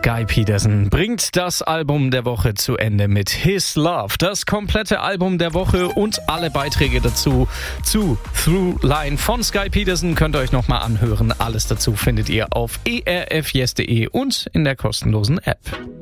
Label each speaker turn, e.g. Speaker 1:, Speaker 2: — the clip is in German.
Speaker 1: Sky Peterson bringt das Album der Woche zu Ende mit His Love. Das komplette Album der Woche und alle Beiträge dazu zu Throughline von Sky Peterson könnt ihr euch nochmal anhören. Alles dazu findet ihr auf erfyes.de und in der kostenlosen App.